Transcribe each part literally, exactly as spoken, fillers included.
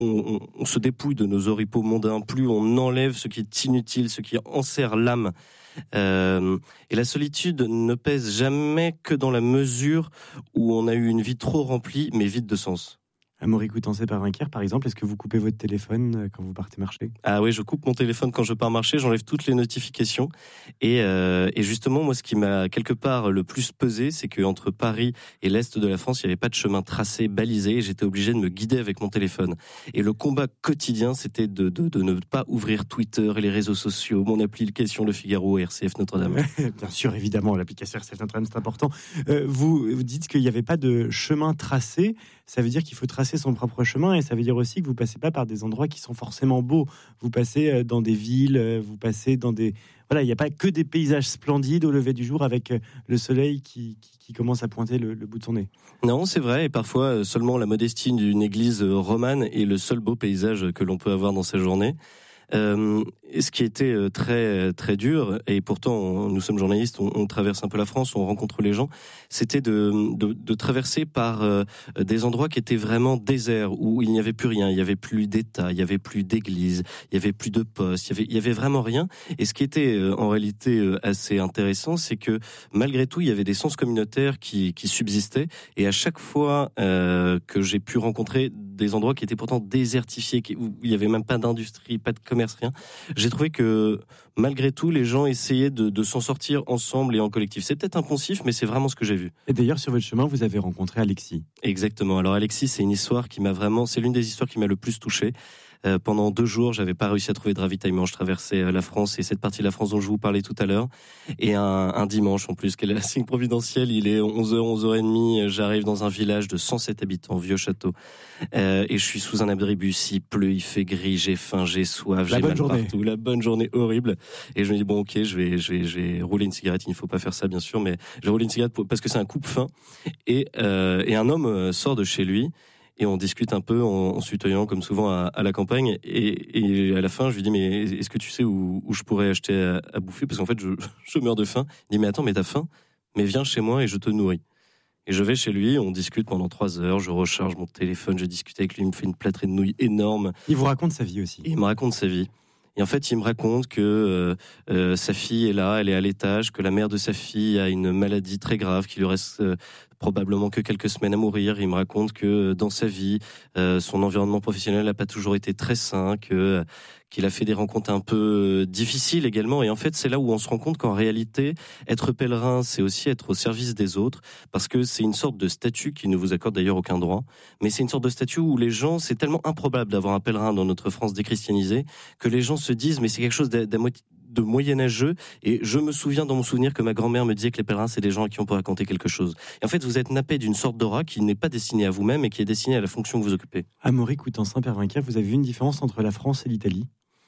on, on, on se dépouille de nos oripeaux mondains, plus on enlève ce qui est inutile, ce qui enserre l'âme. Euh, et la solitude ne pèse jamais que dans la mesure où on a eu une vie trop remplie, mais vide de sens. Amaury Coutançais-Parvinquier, par exemple, est-ce que vous coupez votre téléphone quand vous partez marcher ? Ah oui, je coupe mon téléphone quand je pars marcher, j'enlève toutes les notifications. Et, euh, et justement, moi, ce qui m'a quelque part le plus pesé, c'est qu'entre Paris et l'Est de la France, il n'y avait pas de chemin tracé, balisé, et j'étais obligé de me guider avec mon téléphone. Et le combat quotidien, c'était de, de, de ne pas ouvrir Twitter et les réseaux sociaux, mon application Le Figaro et R C F Notre-Dame. Bien sûr, évidemment, l'application R C F Notre-Dame, c'est important. Euh, vous, vous dites qu'il n'y avait pas de chemin tracé, ça veut dire qu'il faut tracer son propre chemin, et ça veut dire aussi que vous passez pas par des endroits qui sont forcément beaux. Vous passez dans des villes, vous passez dans des... Voilà, il n'y a pas que des paysages splendides au lever du jour avec le soleil qui, qui, qui commence à pointer le, le bout de son nez. Non, c'est vrai, et parfois seulement la modestie d'une église romane est le seul beau paysage que l'on peut avoir dans sa journée. Euh, ce qui était très très dur, et pourtant on, nous sommes journalistes, on, on traverse un peu la France, on rencontre les gens, c'était de, de, de traverser par euh, des endroits qui étaient vraiment déserts, où il n'y avait plus rien, il n'y avait plus d'État, il n'y avait plus d'église, il n'y avait plus de poste, il y avait, il y avait vraiment rien. Et ce qui était euh, en réalité euh, assez intéressant, c'est que malgré tout, il y avait des sens communautaires qui, qui subsistaient, et à chaque fois euh, que j'ai pu rencontrer des endroits qui étaient pourtant désertifiés, où il n'y avait même pas d'industrie, pas de commerce, rien, j'ai trouvé que malgré tout, les gens essayaient de, de s'en sortir ensemble et en collectif. C'est peut-être impensif, mais c'est vraiment ce que j'ai vu. Et d'ailleurs, sur votre chemin, vous avez rencontré Alexis. Exactement. Alors Alexis, c'est une histoire qui m'a vraiment, c'est l'une des histoires qui m'a le plus touché. Euh, pendant deux jours, j'avais pas réussi à trouver de ravitaillement. Je traversais la France, et cette partie de la France dont je vous parlais tout à l'heure. Et un, un dimanche, en plus, quel est le signe providentiel, il est onze heures, onze heures trente, j'arrive dans un village de cent sept habitants, vieux château. Euh, et je suis sous un abribus, il pleut, il fait gris, j'ai faim, j'ai soif, la j'ai mal journée. partout. La bonne journée horrible. Et je me dis, bon, ok, je vais, je vais, je vais rouler une cigarette. Il ne faut pas faire ça, bien sûr, mais je vais rouler une cigarette pour, parce que c'est un coupe-faim. Et, euh, et un homme sort de chez lui. Et on discute un peu en, en se tutoyant, comme souvent à, à la campagne. Et, et à la fin, je lui dis, mais est-ce que tu sais où, où je pourrais acheter à, à bouffer ? Parce qu'en fait, je, je meurs de faim. Il dit, mais attends, mais t'as faim ? Mais viens chez moi et je te nourris. Et je vais chez lui, on discute pendant trois heures, je recharge mon téléphone, je discute avec lui, il me fait une plâtrée de nouilles énorme. Il vous raconte sa vie aussi. Et il me raconte sa vie. Et en fait, il me raconte que euh, euh, sa fille est là, elle est à l'étage, que la mère de sa fille a une maladie très grave, qu'il lui reste euh, probablement que quelques semaines à mourir. Il me raconte que dans sa vie, euh, son environnement professionnel n'a pas toujours été très sain, que qu'il a fait des rencontres un peu difficiles également. Et en fait, c'est là où on se rend compte qu'en réalité, être pèlerin, c'est aussi être au service des autres, parce que c'est une sorte de statut qui ne vous accorde d'ailleurs aucun droit, mais c'est une sorte de statut où les gens, c'est tellement improbable d'avoir un pèlerin dans notre France déchristianisée, que les gens se disent, mais c'est quelque chose de, de, de moyenâgeux. Et je me souviens dans mon souvenir que ma grand-mère me disait que les pèlerins, c'est des gens à qui on peut raconter quelque chose. Et en fait, vous êtes nappé d'une sorte d'aura qui n'est pas destinée à vous-même et qui est destinée à la fonction que vous occupez. Amaury Coutançais-Parvinquier, vous avez vu une différence entre la France et l'Italie ?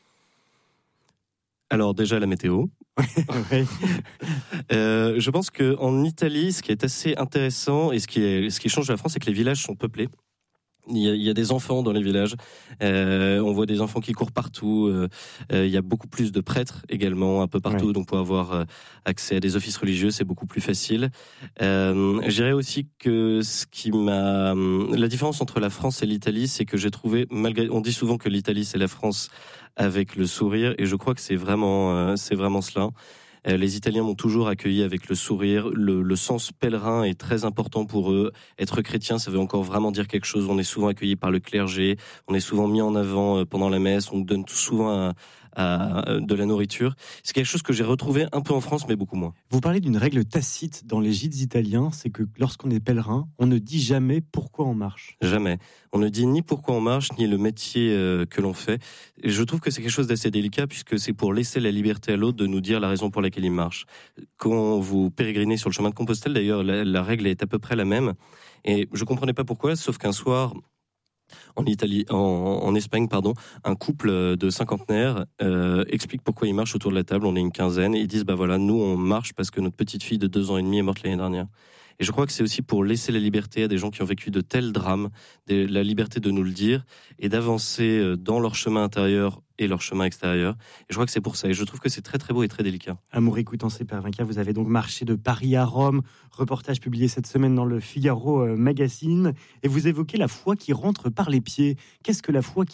Alors déjà la météo. Oui. euh, je pense que en Italie, ce qui est assez intéressant et ce qui est ce qui change la France, c'est que les villages sont peuplés. Il y, a, il y a des enfants dans les villages. Euh, on voit des enfants qui courent partout. Euh, euh, il y a beaucoup plus de prêtres également un peu partout, ouais. Donc pour avoir euh, accès à des offices religieux, c'est beaucoup plus facile. Euh, je dirais aussi que ce qui m'a, la différence entre la France et l'Italie, c'est que j'ai trouvé, malgré, on dit souvent que l'Italie c'est la France avec le sourire, et je crois que c'est vraiment, euh, c'est vraiment cela. Les Italiens m'ont toujours accueilli avec le sourire. Le, le sens pèlerin est très important pour eux. Être chrétien, ça veut encore vraiment dire quelque chose. On est souvent accueilli par le clergé. On est souvent mis en avant pendant la messe. On donne souvent à, à, de la nourriture. C'est quelque chose que j'ai retrouvé un peu en France, mais beaucoup moins. Vous parlez d'une règle tacite dans les gîtes italiens, c'est que lorsqu'on est pèlerin, on ne dit jamais pourquoi on marche. Jamais. On ne dit ni pourquoi on marche, ni le métier euh, que l'on fait. Et je trouve que c'est quelque chose d'assez délicat, puisque c'est pour laisser la liberté à l'autre de nous dire la raison pour laquelle il marche. Quand vous pérégrinez sur le chemin de Compostelle, d'ailleurs, la, la règle est à peu près la même. Et je comprenais pas pourquoi, sauf qu'un soir, en Italie, en, en Espagne, pardon, un couple de cinquantenaires euh, explique pourquoi ils marchent autour de la table. On est une quinzaine et ils disent bah voilà, nous on marche parce que notre petite fille de deux ans et demi est morte l'année dernière. Et je crois que c'est aussi pour laisser la liberté à des gens qui ont vécu de tels drames, des, la liberté de nous le dire et d'avancer dans leur chemin intérieur créer leur chemin extérieur. Et je crois que c'est pour ça. Et je trouve que c'est très très beau et très délicat. Amour écoutant-c'est par Vinca, vous avez donc marché de Paris à Rome, reportage publié cette semaine dans le Figaro Magazine, et vous évoquez la foi qui rentre par les pieds. Qu'est-ce que la foi qui